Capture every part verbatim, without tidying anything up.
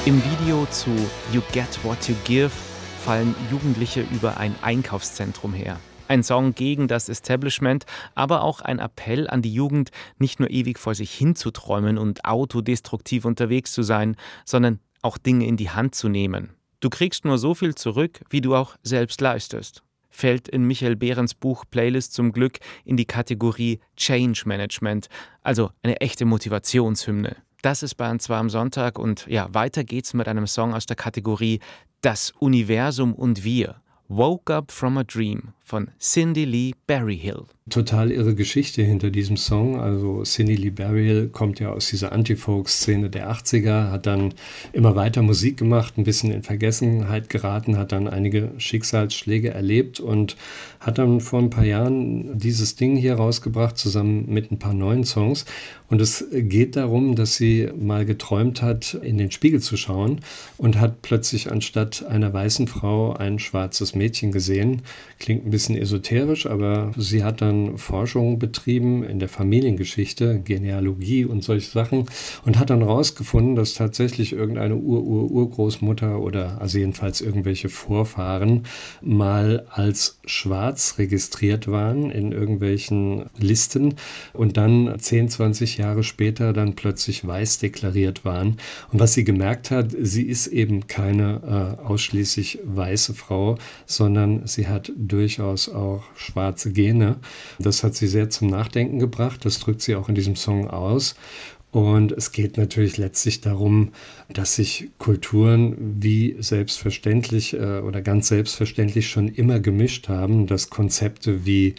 Im Video zu You Get What You Give fallen Jugendliche über ein Einkaufszentrum her. Ein Song gegen das Establishment, aber auch ein Appell an die Jugend, nicht nur ewig vor sich hinzuträumen und autodestruktiv unterwegs zu sein, sondern auch Dinge in die Hand zu nehmen. Du kriegst nur so viel zurück, wie du auch selbst leistest. Fällt in Michael Behrens Buch Playlist zum Glück in die Kategorie Change Management, also eine echte Motivationshymne. Das ist Bayern zwei am Sonntag und ja, weiter geht's mit einem Song aus der Kategorie Das Universum und wir. Woke Up From a Dream von Cindy Lee Berryhill. Total irre Geschichte hinter diesem Song. Also Cindy Lee Berryhill kommt ja aus dieser Anti-Folk-Szene der achtziger, hat dann immer weiter Musik gemacht, ein bisschen in Vergessenheit geraten, hat dann einige Schicksalsschläge erlebt und hat dann vor ein paar Jahren dieses Ding hier rausgebracht, zusammen mit ein paar neuen Songs. Und es geht darum, dass sie mal geträumt hat, in den Spiegel zu schauen und hat plötzlich anstatt einer weißen Frau ein schwarzes Mädchen gesehen. Klingt ein bisschen esoterisch, aber sie hat dann Forschung betrieben in der Familiengeschichte, Genealogie und solche Sachen und hat dann rausgefunden, dass tatsächlich irgendeine Ur-Ur-Urgroßmutter oder also jedenfalls irgendwelche Vorfahren mal als schwarz registriert waren in irgendwelchen Listen und dann zehn, zwanzig Jahre später dann plötzlich weiß deklariert waren. Und was sie gemerkt hat, sie ist eben keine äh, ausschließlich weiße Frau, sondern sie hat durchaus auch schwarze Gene. Das hat sie sehr zum Nachdenken gebracht. Das drückt sie auch in diesem Song aus. Und es geht natürlich letztlich darum, dass sich Kulturen wie selbstverständlich äh, oder ganz selbstverständlich schon immer gemischt haben, dass Konzepte wie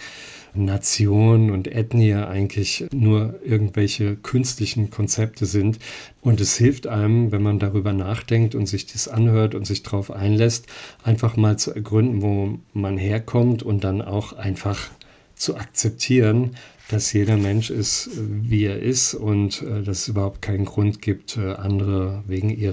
Nation und Ethnie eigentlich nur irgendwelche künstlichen Konzepte sind. Und es hilft einem, wenn man darüber nachdenkt und sich das anhört und sich darauf einlässt, einfach mal zu ergründen, wo man herkommt und dann auch einfach zu akzeptieren, dass jeder Mensch ist, wie er ist und äh, dass es überhaupt keinen Grund gibt, äh, andere wegen ihrer